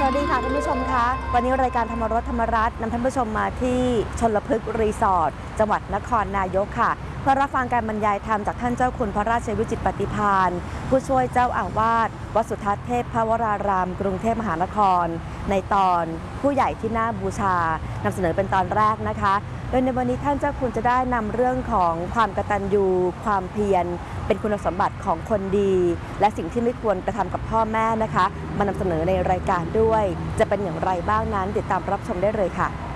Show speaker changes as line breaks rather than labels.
สวัสดีค่ะคุณผู้ชมคะวันนี้รายการธรรมรสธรรมรัตน์นำท่านผู้ชมมาที่ชลพฤกษ์รีสอร์ทจังหวัดนครนายกค่ะเพื่อรับฟังการบรรยายธรรมจากท่านเจ้าคุณพระราชวิจิตรปฏิภาณผู้ช่วยเจ้าอาวาสวัดสุทัศน์เทพพวรารามกรุงเทพมหานครในตอนผู้ใหญ่ที่น่าบูชานำเสนอเป็นตอนแรกนะคะโดยในวันนี้ท่านเจ้าคุณจะได้นำเรื่องของความกตัญญูความเพียรเป็นคุณสมบัติของคนดีและสิ่งที่ไม่ควรกระทำกับพ่อแม่นะคะมานำเสนอในรายการด้วยจะเป็นอย่างไรบ้างนั้นติดตามรับชมได้เลยค่ะ